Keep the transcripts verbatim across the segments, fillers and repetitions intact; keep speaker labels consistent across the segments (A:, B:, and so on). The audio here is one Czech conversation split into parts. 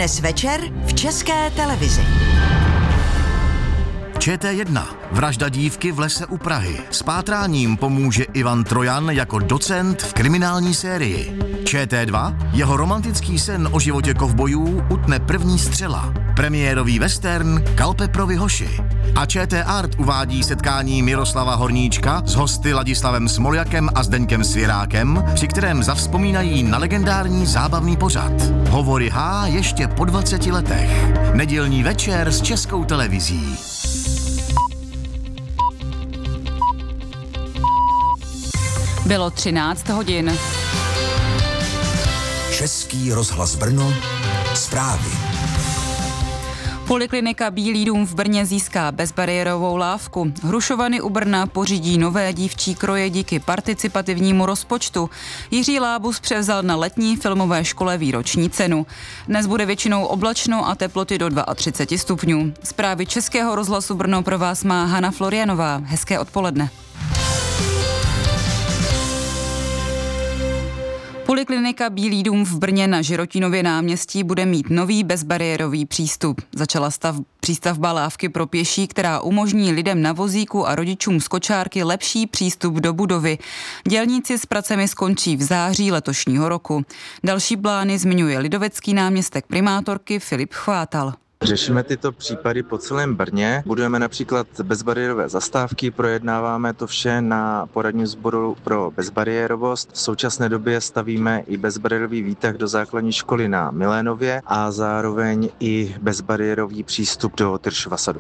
A: Dnes večer v České televizi.
B: Č T jedna. Vražda dívky v lese u Prahy. S pátráním pomůže Ivan Trojan jako docent v kriminální sérii. Č T dva. Jeho romantický sen o životě kovbojů utne první střela. Premiérový western Kalpeprovi hoši. A Č T Art uvádí setkání Miroslava Horníčka s hosty Ladislavem Smoljakem a Zdeňkem Svěrákem, při kterém zavzpomínají na legendární zábavný pořad. Hovory H ještě po dvaceti letech. Nedělní večer s Českou televizí.
C: Bylo třináct hodin.
D: Český rozhlas Brno, zprávy.
C: Poliklinika Bílý dům v Brně získá bezbariérovou lávku. Hrušovany u Brna pořídí nové dívčí kroje díky participativnímu rozpočtu. Jiří Lábus převzal na letní filmové škole výroční cenu. Dnes bude většinou oblačno a teploty do třicet dva stupňů. Zprávy Českého rozhlasu Brno pro vás má Hana Florianová. Hezké odpoledne. Poliklinika Bílý dům v Brně na Žirotínově náměstí bude mít nový bezbariérový přístup. Začala stav, přístavba lávky pro pěší, která umožní lidem na vozíku a rodičům z kočárky lepší přístup do budovy. Dělníci s pracemi skončí v září letošního roku. Další plány zmiňuje lidovecký náměstek primátorky Filip Chvátal.
E: Řešíme tyto případy po celém Brně. Budujeme například bezbariérové zastávky, projednáváme to vše na poradním sboru pro bezbariérovost. V současné době stavíme i bezbariérový výtah do základní školy na Milénově a zároveň i bezbariérový přístup do Tyršova sadu.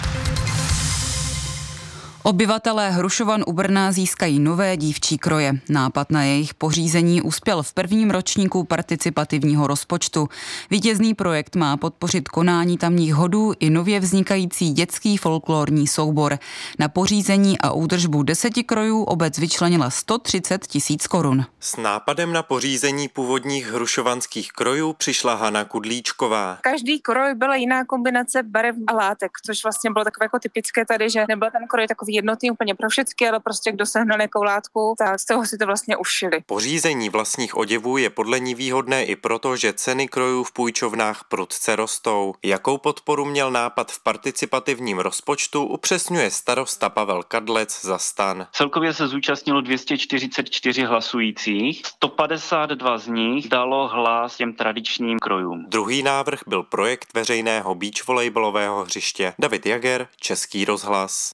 C: Obyvatelé Hrušovan u Brna získají nové dívčí kroje. Nápad na jejich pořízení uspěl v prvním ročníku participativního rozpočtu. Vítězný projekt má podpořit konání tamních hodů i nově vznikající dětský folklorní soubor. Na pořízení a údržbu deseti krojů obec vyčlenila sto třicet tisíc korun.
F: S nápadem na pořízení původních hrušovanských krojů přišla Hana Kudlíčková.
G: Každý kroj byla jiná kombinace barev a látek, což vlastně bylo takové jako typické tady, že nebyl ten kroj takový jednotný úplně pro všechny, ale prostě kdo sehnal jakou látku, tak z toho si to vlastně ušili.
F: Pořízení vlastních oděvů je podle ní výhodné i proto, že ceny krojů v půjčovnách prudce rostou. Jakou podporu měl nápad v participativním rozpočtu, upřesňuje starosta Pavel Kadlec za STAN.
H: Celkově se zúčastnilo dvě stě čtyřicet čtyři hlasujících, sto padesát dva z nich dalo hlas těm tradičním krojům.
F: Druhý návrh byl projekt veřejného beach volejbalového hřiště. David Jager, Český rozhlas.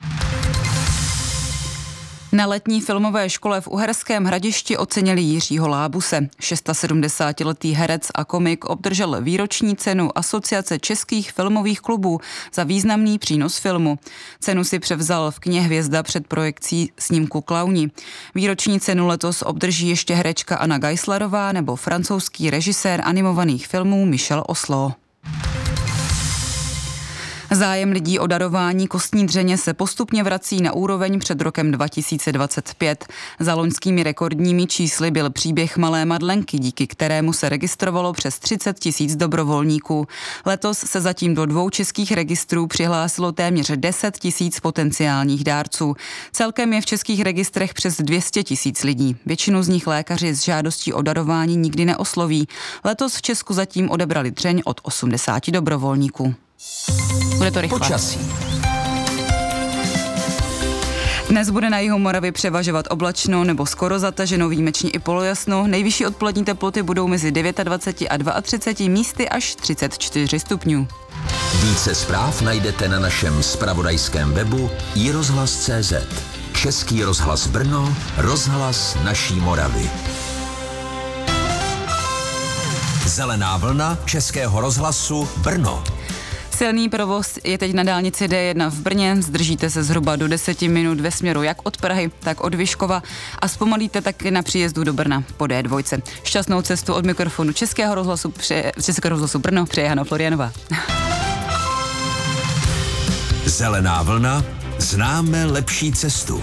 C: Na letní filmové škole v Uherském Hradišti ocenili Jiřího Lábuse. sedmdesátišestiletý herec a komik obdržel výroční cenu Asociace českých filmových klubů za významný přínos filmu. Cenu si převzal v kině Hvězda před projekcí snímku Klauni. Výroční cenu letos obdrží ještě herečka Anna Geislerová nebo francouzský režisér animovaných filmů Michel Oslo. Zájem lidí o darování kostní dřeně se postupně vrací na úroveň před rokem dva tisíce dvacet pět. Za loňskými rekordními čísly byl příběh Malé Madlenky, díky kterému se registrovalo přes třicet tisíc dobrovolníků. Letos se zatím do dvou českých registrů přihlásilo téměř deset tisíc potenciálních dárců. Celkem je v českých registrech přes dvě stě tisíc lidí. Většinu z nich lékaři s žádostí o darování nikdy neosloví. Letos v Česku zatím odebrali dřeň od osmdesáti dobrovolníků. Bude to rychle.
D: Počasí.
C: Dnes bude na jihu Moravy převažovat oblačno nebo skoro zataženo, výjimečně i polojasno. Nejvyšší odpolední teploty budou mezi dvacet devět a třicet dva, místy až třicet čtyři stupňů.
D: Více zpráv najdete na našem zpravodajském webu i rozhlas tečka cé zet. Český rozhlas Brno, rozhlas naší Moravy. Zelená vlna Českého rozhlasu Brno.
C: Silný provoz je teď na dálnici D jedna v Brně, zdržíte se zhruba do deseti minut ve směru jak od Prahy, tak od Vyškova a zpomalíte taky na příjezdu do Brna po D dva. Šťastnou cestu od mikrofonu Českého rozhlasu, přeje, Českého rozhlasu Brno přeje Hana Florianová.
D: Zelená vlna, známe lepší cestu.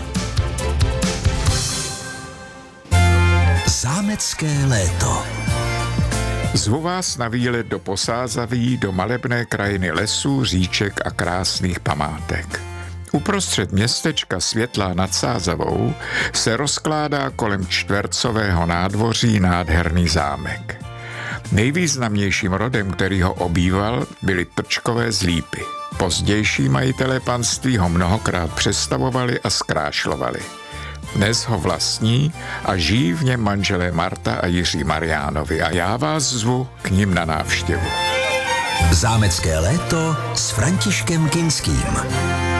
D: Zámecké léto.
I: Zvu vás na výlet do Posázaví, do malebné krajiny lesů, říček a krásných památek. Uprostřed městečka Světlá nad Sázavou se rozkládá kolem čtvercového nádvoří nádherný zámek. Nejvýznamnějším rodem, který ho obýval, byly Trčkové z Lípy. Pozdější majitelé panství ho mnohokrát přestavovali a zkrášlovali. Dnes ho vlastní a žijí v něm manželé Marta a Jiří Mariánovi a já vás zvu k nim na návštěvu.
D: Zámecké léto s Františkem Kinským.